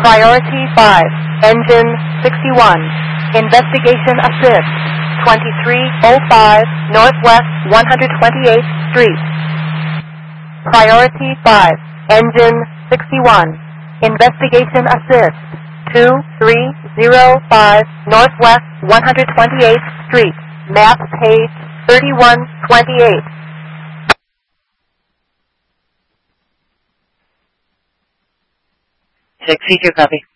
Priority 5, Engine 61. Investigation Assist, 2305 Northwest 128th Street. Priority 5, Engine 61. Investigation Assist, 2305 Northwest 128th Street. Map page 3128. Six feature copy.